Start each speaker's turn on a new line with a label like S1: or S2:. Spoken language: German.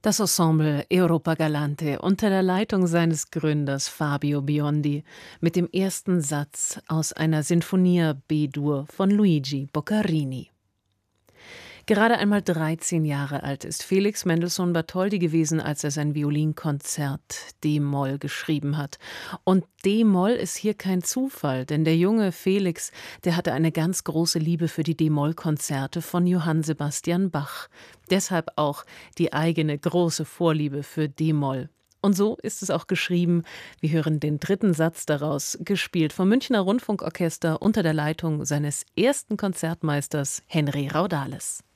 S1: Das Ensemble Europa Galante unter der Leitung seines Gründers Fabio Biondi mit dem ersten Satz aus einer Sinfonia B-Dur von Luigi Boccherini. Gerade einmal 13 Jahre alt ist Felix Mendelssohn Bartholdy gewesen, als er sein Violinkonzert d-Moll geschrieben hat. Und d-Moll ist hier kein Zufall, denn der junge Felix, der hatte eine ganz große Liebe für die d-Moll-Konzerte von Johann Sebastian Bach. Deshalb auch die eigene große Vorliebe für d-Moll. Und so ist es auch geschrieben. Wir hören den dritten Satz daraus, gespielt vom Münchner Rundfunkorchester unter der Leitung seines ersten Konzertmeisters Henry Raudales.